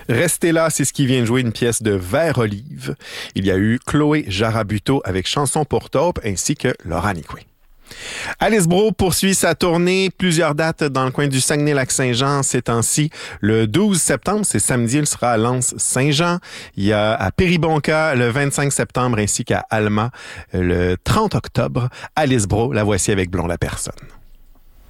Restez là, c'est ce qui vient de jouer une pièce de Vert Olive. Il y a eu Chloé Jarabuto avec Chanson pour taupe ainsi que Laura Nicoué. Alice Brault poursuit sa tournée. Plusieurs dates dans le coin du Saguenay-Lac-Saint-Jean ces temps-ci. Le 12 septembre, c'est samedi, elle sera à Lens-Saint-Jean. Il y a à Péribonka le 25 septembre ainsi qu'à Alma le 30 octobre. Alice Brault, la voici avec Blond la personne.